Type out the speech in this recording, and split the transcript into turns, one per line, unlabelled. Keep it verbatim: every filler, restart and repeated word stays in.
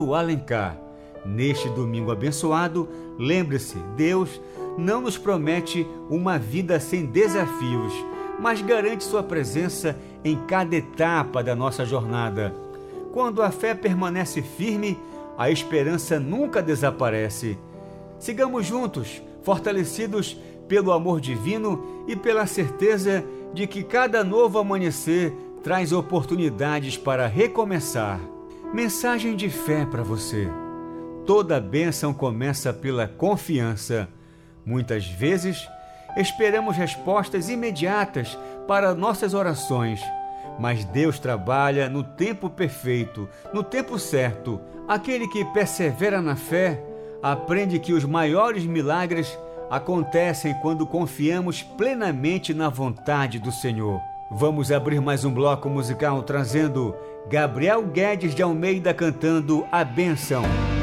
Alencar. Neste domingo abençoado, lembre-se, Deus não nos promete uma vida sem desafios, mas garante sua presença em cada etapa da nossa jornada. Quando a fé permanece firme, a esperança nunca desaparece. Sigamos juntos, fortalecidos pelo amor divino e pela certeza de que cada novo amanhecer traz oportunidades para recomeçar. Mensagem de fé para você. Toda bênção começa pela confiança. Muitas vezes, esperamos respostas imediatas para nossas orações, mas Deus trabalha no tempo perfeito, no tempo certo. Aquele que persevera na fé, aprende que os maiores milagres acontecem quando confiamos plenamente na vontade do Senhor. Vamos abrir mais um bloco musical trazendo Gabriel Guedes de Almeida cantando A Bênção.